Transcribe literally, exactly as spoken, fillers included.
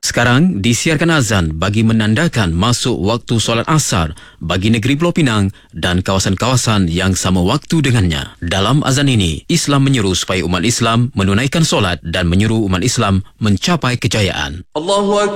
Sekarang disiarkan azan bagi menandakan masuk waktu solat asar bagi negeri Pulau Pinang dan kawasan-kawasan yang sama waktu dengannya. Dalam azan ini, Islam menyeru supaya umat Islam menunaikan solat dan menyuruh umat Islam mencapai kejayaan. Allahu Akbar.